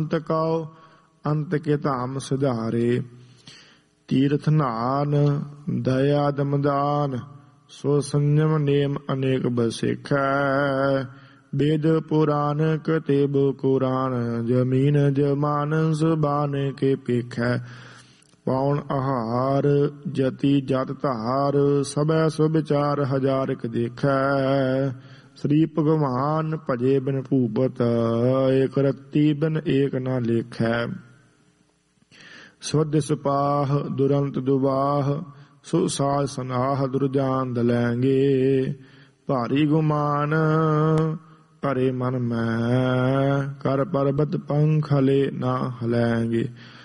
ਅੰਤ ਕਉ ਅੰਤ ਕੇ ਧਾਮ ਸਿਧਾਰੇ। ਤੀਰਥ ਨਾਨ ਦਇਆ ਦਮਦਾਨ ਸੋ ਸੰਜਮ ਨੇਮ ਅਨੇਕ ਬਸੇਖੈ। वेद पुराण कतेब कुरान जमीन जमान जुबान के पेखै। पाउन आहार जति जत धार सबै सुविचार हजारक देखै। श्री भगवान भजे बिन भूपत एक रत्ती बिन एक न लेखै। स्वद सिपाह दुरंत दुबाह सुसाल सनाह दुर्जान दलैंगे। भारी गुमान ਭਰੇ ਮਨ ਮੈਂ ਕਰ ਪਰਬਤ ਪੰਖ ਹਲੇ ਨਾ ਹਲੈਂਗੇ।